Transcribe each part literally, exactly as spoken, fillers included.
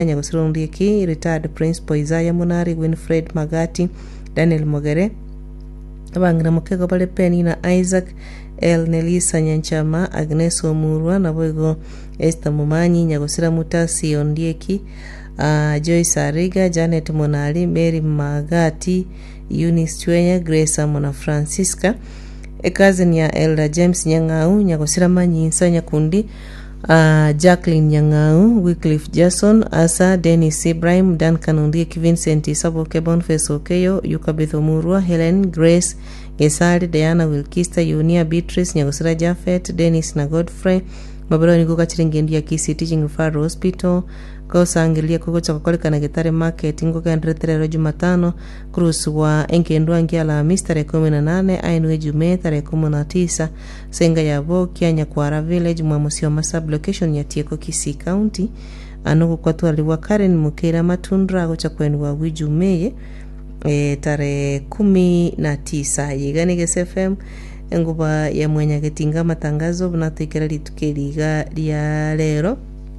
Nyagosira Ondieki, retired Principal Isaiah Munari, Winfred Magati, Daniel Mogere, Abangina Mukego Bale Penina Isaac, El Nelisa Nyanchama, Agnes Omurwa, Naboigo Esther Mumanyi, Nyagosira Mutasi Ondieki, uh, Joyce Ariga, Janet Monali, Mary Magati, Eunice Chwenya, Grace Amona Francisca, Ekazini ya Elder James Nyang'au, Nyagosira Manyi Insanya Kundi, uh, Jacqueline Nyang'au, Wycliffe Jason, Asa, Dennis Ibrahim, Duncan Ondieki, Vincent Isaboke, Boniface Okeyo, Yukabeth Omurwa, Helen, Grace Gesari, Diana Wilkista, Yunia Beatrice, Nyagosira Jafet, Dennis na Godfrey, Mabaro Niguka Chiringendi ya Kisi Teaching Referral Hospital, Kosa Angelia Kuko Chakokolika na Gitare Market, Ngoka Ndretere Jumatano, Cruise wa Enkendwa Ngia la Mistare kumi na nane, Ainwe Jume tarehe kumi na tisa, Senga ya Bokia, Nyakwara Village, Mwamusi wa Masab location ya Tieko Kisii County, Anuku kwa tuwaliwa Karen Mukera Matundra, Gocha kwenu wa Wijumeye, e, tarehe kumi na tisa. Yigani G S F M, Nguba ya Mwenya Getinga matangazo, Bunatikera litukeriga liya lero.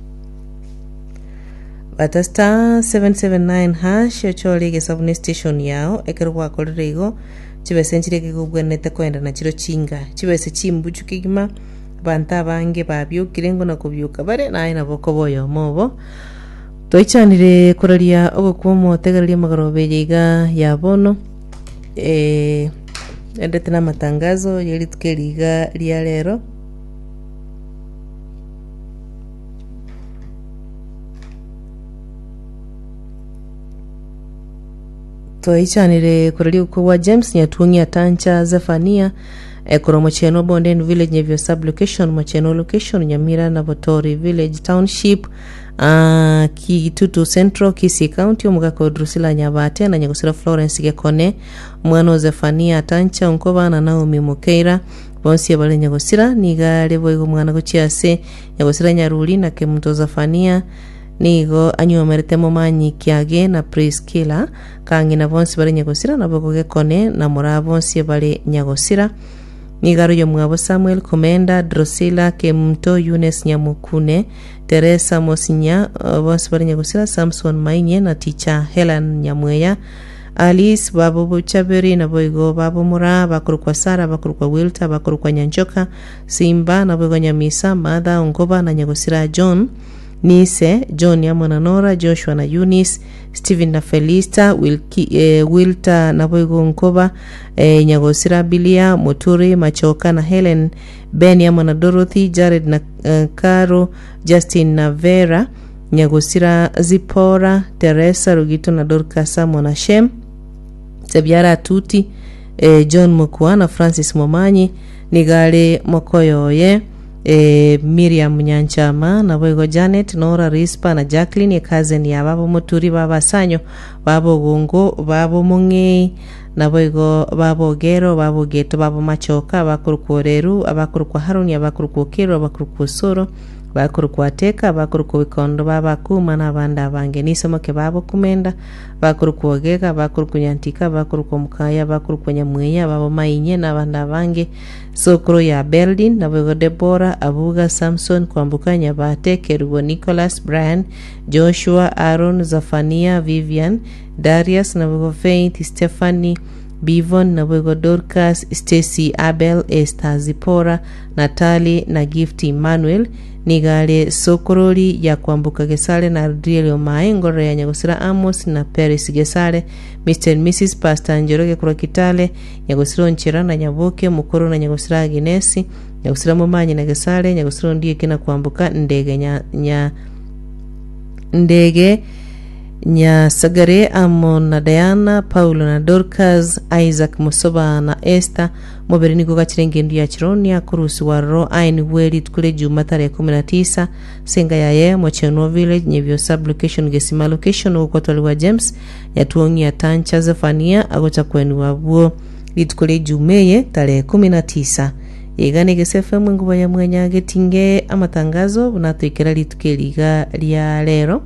Bata star seven seven nine hash chole ge sabune station yao ekerwa kolrego chibese nchireke kugwenete kwenda na chiro chinga chibese chimbuchu kigima banta bange babyo kirengo na kubyuka bare naye naboko boyo mobo toichanire kuralia ogokumo tegalia magarobe yiga yabono eh endete na matangazo yeli tukeriga lia lero. Toichanire kurali kwa James Nyatungi Atancha Zefania ekoro mocheno Bonden Village Nyevyo sub location mocheno location Nyamira na Botori Village Township uh, Kitutu Central Kisii County omugako Drusilla Nyabate na Nyagosira Florence Gekone mwana Zefania Atancha onkoba na Naomi Mukeira bonsi abale Nyagosira niga lebo mwana gochiase Nyagosira Nyaruli na Kemuto Zefania nigo anyo meretemo manyi kiage na Priscilla kangi na bonsi bale Nyagosira na bogoge kone na mura bonsi bale Nyagosira nigaro yo mwabo Samuel Komenda Drusilla Kemto Eunice Nyamukune Teresa Mosinya bonsi bale Nyagosira Samson Mainye na teacher Helen Nyamweya Alice babo Buchaberi na boigo babo mura bakuru kwa Sara bakuru kwa Wilta bakuru kwa Nyanchoka Simba na boigo Nyamisa Mada Ongoba na Nyagosira John Nise, John ya Mwananora, Joshua na Eunice, Steven na Felista, Wilki, eh, Wilta na Boigo Nkoba, eh, Nyagosira Bilia, Moturi, Machoka na Helen, Ben ya Mwana Dorothy, Jared na uh, Karo, Justin na Vera, Nyagosira Zipora, Teresa, Rugito na Dorkasa Mwanashem, Sebiara Tuti, eh, John Mokua na Francis Momanyi, Nigale Mokoyoye, E, Miriam Nyanchama na boigo Janet Nora Rispa na Jacqueline cousin ya babo Muturi baba Sanyo babo Gongo babo Mungi na boigo babo Gero babo Geto babo Machoka abakuru Koreru abakuru kwa Haruni abakuru Kokero abakuru Kusoro bakuru kwa Teka bakuru Koikondo baba Kuma na banda bange nisoma ke babo Kumenda bakuru Kuogeka bakuru Kunyantika bakuru Kumkaya bakuru Kunyamweya babo Mainye na banda bange Sokro ya Berlin na boigo Deborah Abuga Samson Kwambuka Nyabate Kerubo Nicholas Brian Joshua Aaron Zafania Vivian Darius na boigo Faith Stephanie Bivon na boigo Dorcas Stacy Abel Esther Zipora Natalie na Gift Emmanuel nigale Sokoroli ya Kwambuka Gesale na Adriel Maengo ya Nyagosira Amos na Paris Gesale Mister and Missus Pastor Njoroge Kura Kitale Nyagosira Nchira na Nyaboke Mukoro na Nyagosira Aginesi Nyagosira Momanyi na Gesale Nyagosira ndiye kina Kwambuka ndege nya, nya ndege nya Sagare Amon na Diana Paulo na Dorcas Isaac Musoba na Esther mobere niko gachirengendu ya Chironia kurusi waro aini weli tukule Juma tarehe kumi na tisa senga ya ye Mocheno Village Nyevyo sub location Gesima location ukotoliwa James Nyatuongi Atancha Zefania agocha kwenu wabuo litukule Jumeye tarehe kumi na tisa. Igane G S F M nguba ya Mwenya Getinge amatangazo bunatuikera litukeliga lia lero.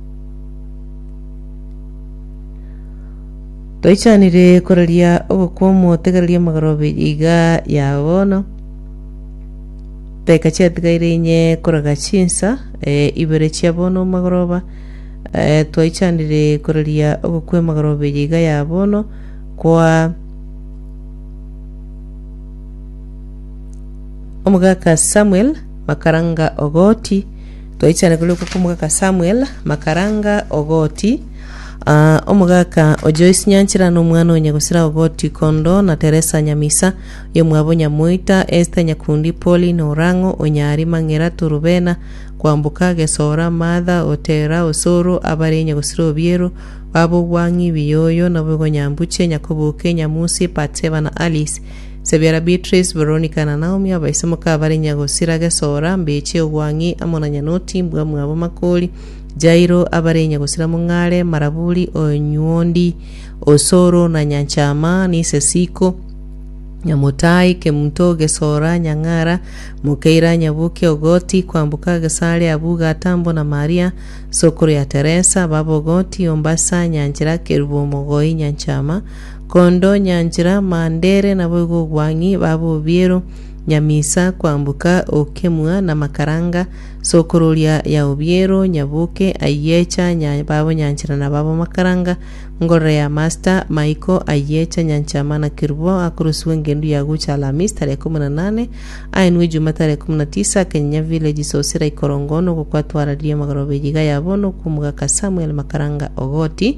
Toichanire koralia ogokuomo tegalia magarobe iga yabono Teka chatgaire nye koraga chinsa e ibere chiabono magaroba eh, twaichanire kureria ogokwe magarobe yiga ya bono kwa omugaka Samuel Makaranga Ogoti. Twaichanire kuliko kumugaka Samuel Makaranga Ogoti. Uh, omugaka Joyce Nyanchira no mwana onyagusira Ogoti Kondo na Teresa Nyamisa yo mwabo Nyamuita Esther Nyakundi Poli no Rango Onyari Mangera Turubena kwambuka Gesora Madha Otera Osoro abare nyagusira Obiero babo Wangi Biyoyo na Bwo Nyambuche Nyakobuke Nyamusi Patseba na Alice Sebiara Beatrice Veronica na Naomi abaisimoka abare nyagusira Gesora Mbeche Wangi amona Nyanoti mbwa mwabo Makoli Jairo abarenya gusira mungale Marabuli Onyuondi Osoro na Nyanchama ni Sesiko Nyamutai Kemunto Gesora Nyangara Mukeira Nyabuke Ogoti kwambuka Gesale Abuga Tambo na Maria Sokoro ya Teresa Babo Ogoti Ombasa Nyanchira Kerubo Mogoi Nyanchama Kondo Nyanchira Mandere na Bogo Gwangi Babo Biero Nyamisa kwambuka Okemua na Makaranga Sokoro ya Obiero Nyabuke Ayecha nya babo Nyanchira na babo Makaranga Ngore ya Master Maiko Ayecha Nyanchama na Kirbo akurusuwe ngendu ya gucha Alhamisi tarehe kumi na nane ainwe Juma tarehe kumi na tisa Kenya Village Sosira Ikorongono kwa twaradia magarobe yiga ya bono kumugaka Samuel Makaranga Ogoti.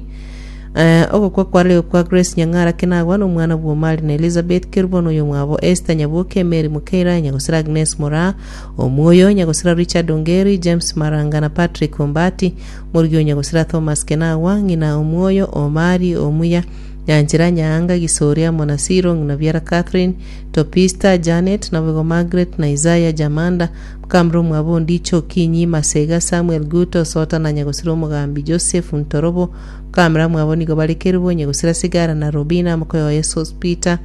Uh, ogo kwa kwa leo kwa Grace Nyangara kinagwa no mwana bwo mali na Elizabeth Kirbono yo mwabo Esther Nyabuke Mary Mukeira Nyagusira Agnes Mora Omoyo Nyagusira Richard Ongeri James Maranga na Patrick Ombati Murgyo Nyagusira Thomas Kenagwa ngina Omoyo Omari Omuya Nyanchira Nyanga Gisoria Monasiro na Viera Catherine Topista Janet na Wego Margaret na Isaiah Jamanda Kamro mwabo Ndicho Kinyi Masega Samuel Guto Sota na Nyagusira Mugambi Joseph Ntorobo Kamera mwabo Nigo Balekerbo Nyagusira Sigara na Robina Mkoyo Yesus Peter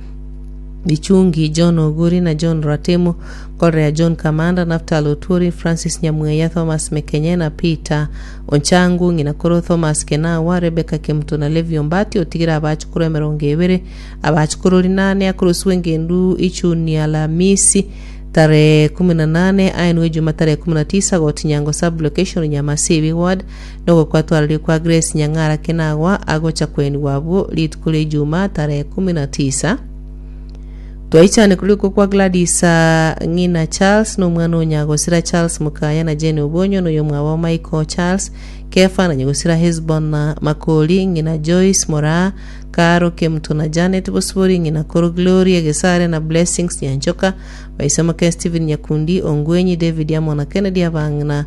Bichungi John Oguri na John Ratemo Korea John Kamanda Naftali Oturi Francis Nyamuya Thomas Mekenye na Peter Onchangu ngina Koro Thomas Kenawa Rebecca Kemto na Levi Ombati otigira abachukuru emerongebere abachukuru linane akurusuwe ngendu ichuni Alhamisi tarehe kumi na nane ainwe Juma tarehe kumi na tisa Goti Nyango sub location Nyamasibi ward nogo kwa twalali kwa Grace Nyangara Kenawa agocha kweni wabo litukule Juma tarehe kumi na tisa. Twaichane kuliko kwa Gladys uh, ngina Charles no mwana onyagosira Charles Mukaya na Jane Obonyo no yomwa wa Michael Charles Kefa na nyagosira Hezbon na Makoli ngina Joyce Mora Karo Kemto na Janet Bosbori ngina Koro Gloria Gesare na Blessings Nyanchoka Baisama Ken Steven Nyakundi Ongwenyi David Yamona Kennedy Abangna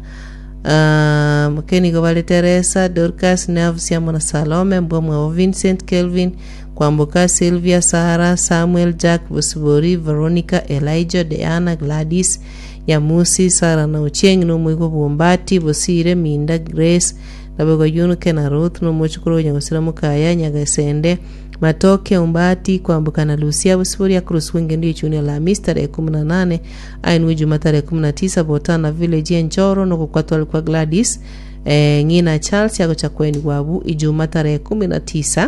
uh, Mkeni Gobale Teresa Dorcas Nerves Yamona Salome Mbomwa wa Vincent Kelvin Kwambuka Sylvia Sahara Samuel Jack Bosbori Veronica Elijah Diana Gladys Yamusi Sara na Ucheng no mwigo Bombati Bosire Minda Grace Nabego Yuno Kena Ruth no mochukuro Nyagosira Mukaya Nyagasende Matoke Umbati Kwambuka na Lucia Bosbori akurusuwe ngendu ichuni Alhamisi tarehe kumi na nane ainwe Juma tarehe kumi na tisa Botana Village ya Njoro no kukwatwa kwa Gladys eh, ngina Charles yako chakweni wabu Ijuma tarehe kumi na tisa.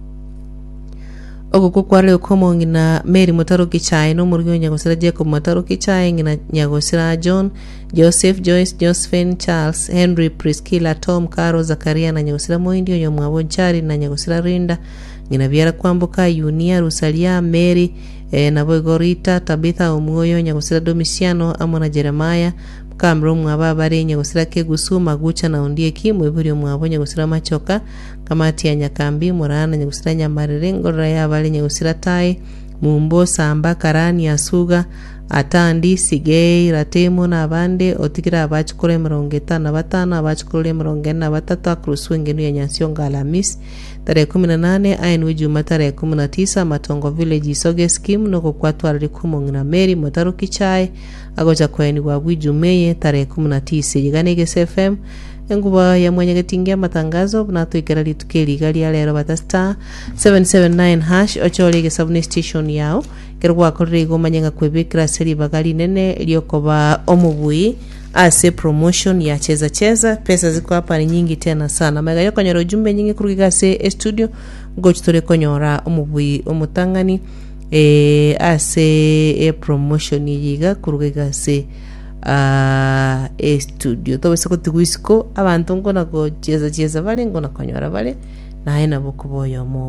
Ogo kwa leo komo ngina Mary Motaro Kichai no murgyo Nyagosira Jacob Motaro Kichai ngina Nyagosira John Joseph Joyce Josephine Charles Henry Priscilla Tom Caro Zakaria na Nyagosira Moindio yomwabo Chari na Nyagosira Rinda ngina Viera Kwambuka Yunia Rosalia Mary eh, na Boygorita Tabitha Omuoyo Nyagosira Domiciano Amona Jeremiah Kamro mwaba bare Nyagosira Kegusu Magucha na Ondie Kimwe buri mwabo Nyagosira Machoka Kamati ya Nyakambi Morana Nyagosira Nyamarere Ngora ya bale Nyagosira Tai Mumbo Samba Karani Asuga Atandi Sigei Ratemo na abande otikira abachukure mrongeta na batana abachukure mrongena na batatu akurusuwe ngenu ya Nyansio Alhamisi tarehe kumi na nane ainwe Juma tarehe kumi na tisa Matongo Village Isoge Scheme no kukwatwa alikumo ngina Mary Motaro Kichai agocha kweni wabwi Jumeye tarehe kumi na tisa Yiganege S F M Nguba ya mwenye getingia matangazo na tuikera litukeli gali ya lero bata star seven seven nine hash ochole ge subne station yao kerwa korego manyenga kwebekira seri bagali nene iliyokoba omubui ase promotion ya cheza cheza pesa ziko hapa ni nyingi tena sana magayo konyoro jumbe nyingi kurugiga se studio gochitore konyora omubui omutangani e ase e promotion yiga kurugiga se uh, e studio tobese kotiguisiko abantu ngona go cheza cheza bale ngona konyora bale naye nabo kuboyo mo